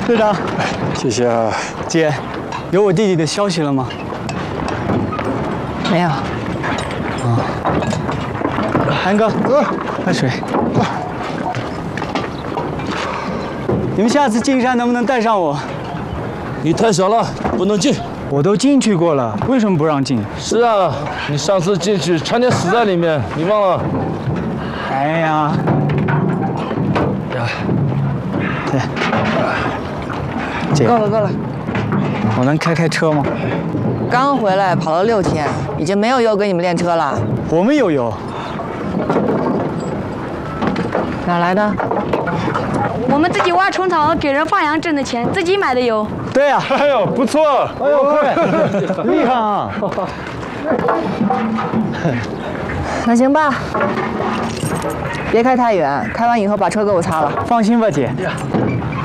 队长， 谢谢啊。 姐，有我弟弟的消息了吗？ 没有。 韩哥，喝水。你们下次进山能不能带上我？ 你太小了，不能进。 我都进去过了，为什么不让进？ 是啊，你上次进去差点死在里面，你忘了？ 哎呀，对，姐， 够了够了， 我能开车吗？ 刚回来跑了6天，已经没有油给你们练车了。 我们有油。 哪来的？ 我们自己挖虫草给人放羊挣的钱，自己买的油。 对呀、 哎呦，不错！ 哎呦，快，厉害啊！ 那行吧，别开太远，开完以后把车给我擦了。 放心吧，姐。